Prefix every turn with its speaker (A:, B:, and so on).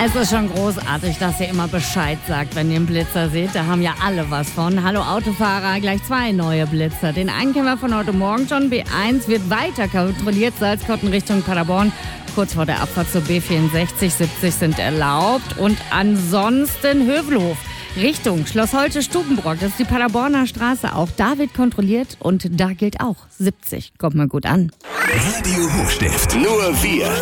A: Es ist schon großartig, dass ihr immer Bescheid sagt, wenn ihr einen Blitzer seht. Da haben ja alle was von. Hallo Autofahrer, gleich 2 neue Blitzer. Den einen kennen wir von heute Morgen schon. B1 wird weiter kontrolliert, Salzkotten Richtung Paderborn. Kurz vor der Abfahrt zur B64, 70 sind erlaubt. Und ansonsten Hövelhof Richtung Schloss Holte-Stubenbrock. Das ist die Paderborner Straße. Auch da wird kontrolliert und da gilt auch 70. Kommt mal gut an.
B: Radio Hochstift. Nur wir.